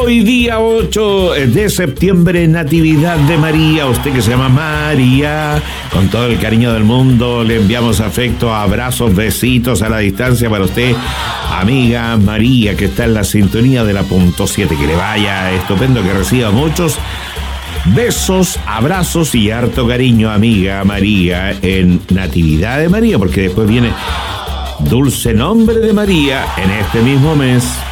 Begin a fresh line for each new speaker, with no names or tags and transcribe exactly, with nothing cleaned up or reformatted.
Hoy día ocho de septiembre, Natividad de María. Usted que se llama María, con todo el cariño del mundo, le enviamos afecto, abrazos, besitos a la distancia para usted, amiga María, que está en la sintonía de la punto siete. Que le vaya estupendo, que reciba muchos besos, abrazos y harto cariño, amiga María, en Natividad de María, porque después viene Dulce Nombre de María en este mismo mes.